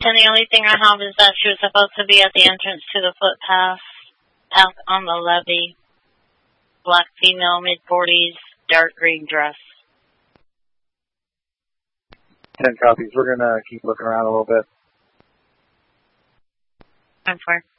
And the only thing I have is that she was supposed to be at the entrance to the footpath out on the levee. Black female, mid-40s, dark green dress. 10 copies. We're going to keep looking around a little bit. I'm fine.